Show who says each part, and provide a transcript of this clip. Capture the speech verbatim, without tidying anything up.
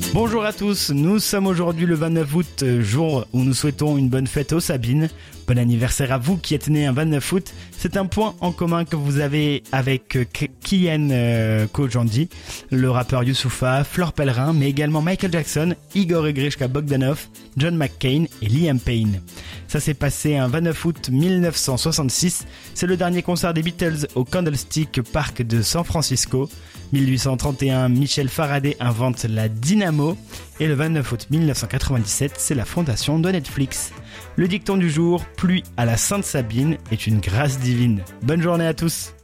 Speaker 1: Bonjour à tous, nous sommes aujourd'hui le vingt-neuf août, jour où nous souhaitons une bonne fête aux Sabines. Bon anniversaire à vous qui êtes nés un vingt-neuf août. C'est un point en commun que vous avez avec Kian euh, Kojandi, le rappeur Youssoupha, Fleur Pellerin, mais également Michael Jackson, Igor et Grishka Bogdanov, John McCain et Liam Payne. Ça s'est passé un vingt-neuf août mille neuf cent soixante-six. C'est le dernier concert des Beatles au Candlestick Park de San Francisco. mille huit cent trente et un, Michel Faraday invente la dynamo. Et le vingt-neuf août mille neuf cent quatre-vingt-dix-sept, c'est la fondation de Netflix. Le dicton du jour, pluie à la Sainte Sabine, est une grâce divine. Bonne journée à tous.